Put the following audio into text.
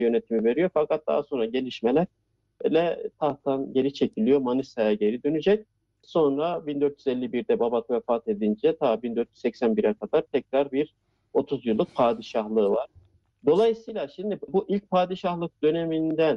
yönetimi veriyor. Fakat daha sonra gelişmelerle tahttan geri çekiliyor. Manisa'ya geri dönecek. Sonra 1451'de babası vefat edince ta 1481'e kadar tekrar bir 30 yıllık padişahlığı var. Dolayısıyla şimdi bu ilk padişahlık döneminden